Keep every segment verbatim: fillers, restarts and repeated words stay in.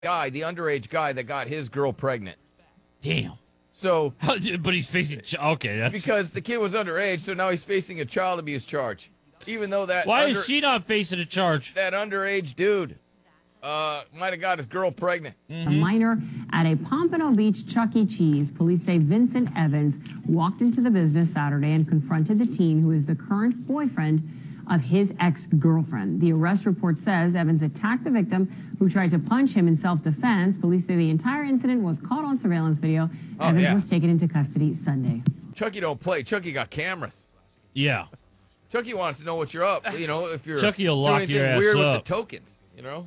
guy, the underage guy that got his girl pregnant. Damn. So, but he's facing ch- okay. That's because the kid was underage, so now he's facing a child abuse charge. Even though that why under, is she not facing a charge? that underage dude uh, might have got his girl pregnant. Mm-hmm. A minor at a Pompano Beach Chuck E. Cheese. Police say Vincent Evans walked into the business Saturday and confronted the teen who is the current boyfriend of his ex-girlfriend. The arrest report says Evans attacked the victim who tried to punch him in self-defense. Police say the entire incident was caught on surveillance video. Oh, Evans yeah. was taken into custody Sunday. Chucky don't play. Chucky got cameras. Yeah. Chucky wants to know what you're up. You know, if you're Chucky will doing lock anything your ass weird up. with the tokens. You know.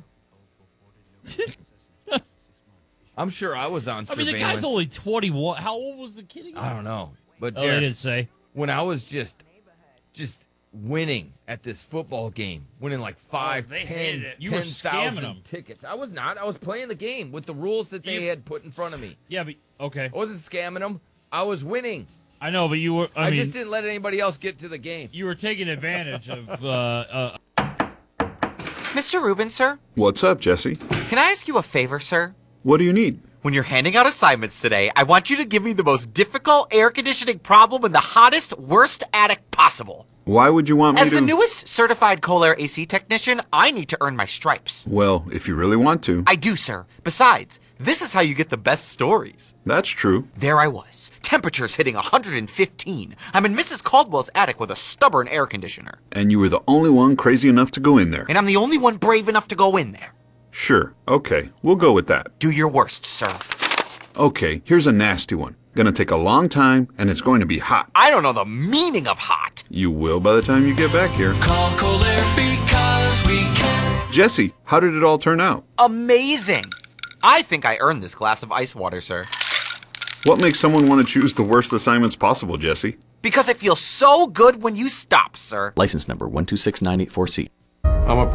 I'm sure I was on I mean, surveillance. the guy's only twenty-one. How old was the kid again? I don't know, but Oh, they Derek, didn't say. when I was just, just winning at this football game, winning like five, Oh, they ten, hated it. You were ten scamming thousand them. tickets. I was not. I was playing the game with the rules that they You- had put in front of me. Yeah, but okay. I wasn't scamming them. I was winning. I know, but you were. I, I, mean, just didn't let anybody else get to the game. you were taking advantage of. Uh, uh, Mister Rubin, sir? What's up, Jesse? Can I ask you a favor, sir? What do you need? When you're handing out assignments today, I want you to give me the most difficult air conditioning problem in the hottest, worst attic possible. Why would you want me As to... the newest certified Kohler A C technician, I need to earn my stripes. Well, if you really want to. I do, sir. Besides, this is how you get the best stories. That's true. There I was, temperatures hitting one hundred fifteen. I'm in Missus Caldwell's attic with a stubborn air conditioner. And you were the only one crazy enough to go in there. And I'm the only one brave enough to go in there. Sure, okay, we'll go with that. Do your worst, sir. Okay, here's a nasty one. Gonna take a long time, and it's going to be hot. I don't know the meaning of hot. You will by the time you get back here. Call Kohler because we can. Jesse, how did it all turn out? Amazing. I think I earned this glass of ice water, sir. What makes someone want to choose the worst assignments possible, Jesse? Because it feels so good when you stop, sir. License number one two six nine eight four C. I'm a